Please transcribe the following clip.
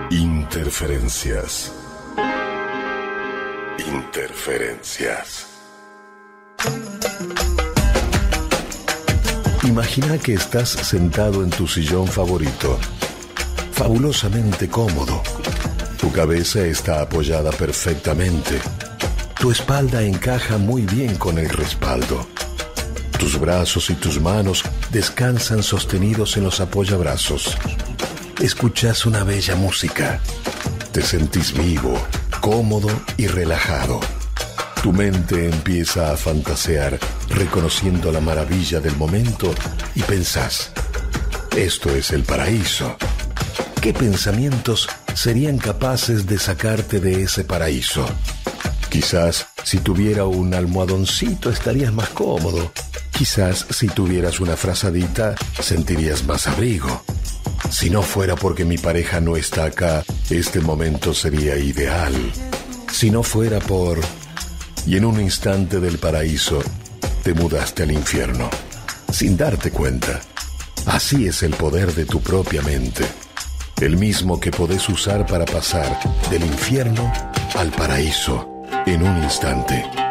Interferencias. Interferencias. Imagina que estás sentado en tu sillón favorito, fabulosamente cómodo. Tu cabeza está apoyada perfectamente. Tu espalda encaja muy bien con el respaldo. Tus brazos y tus manos descansan sostenidos en los apoyabrazos. Escuchas una bella música. Te sentís vivo, cómodo y relajado. Tu mente empieza a fantasear, reconociendo la maravilla del momento y pensás: esto es el paraíso. ¿Qué pensamientos serían capaces de sacarte de ese paraíso? Quizás si tuviera un almohadoncito estarías más cómodo. Quizás si tuvieras una frazadita sentirías más abrigo. Si no fuera porque mi pareja no está acá, este momento sería ideal. Si no fuera por... Y en un instante del paraíso, te mudaste al infierno, sin darte cuenta. Así es el poder de tu propia mente, el mismo que podés usar para pasar del infierno al paraíso en un instante.